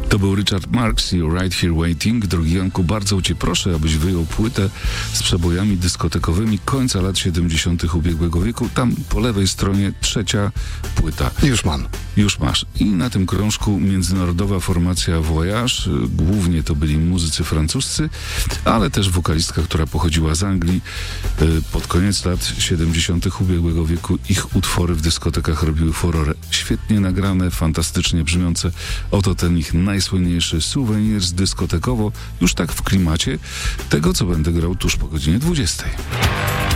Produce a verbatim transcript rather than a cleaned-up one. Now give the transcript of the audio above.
To był Richard Marx i Right Here Waiting. Drogi Janku, bardzo cię proszę, abyś wyjął płytę z przebojami dyskotekowymi końca lat siedemdziesiątych ubiegłego wieku. Tam po lewej stronie trzecia płyta. Już mam. Już masz. I na tym krążku międzynarodowa formacja Voyage. Głównie to byli muzycy francuscy, ale też wokalistka, która pochodziła z Anglii. Pod koniec lat siedemdziesiątych ubiegłego wieku ich utwory w dyskotekach robiły furorę. Świetnie nagrane, fantastycznie brzmiące. Oto ten ich najsłynniejszy Souvenirs dyskotekowo, już tak w klimacie tego, co będę grał tuż po godzinie dwudziestej.